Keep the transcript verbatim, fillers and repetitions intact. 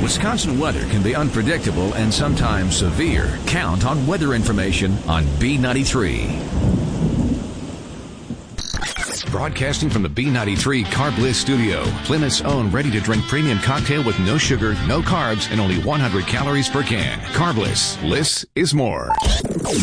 Wisconsin weather can be unpredictable and sometimes severe. Count on weather information on B ninety-three. Broadcasting from the B ninety-three Carb Bliss studio, Plymouth's own ready-to-drink premium cocktail with no sugar, no carbs, and only one hundred calories per can. Carb Bliss. Bliss is more.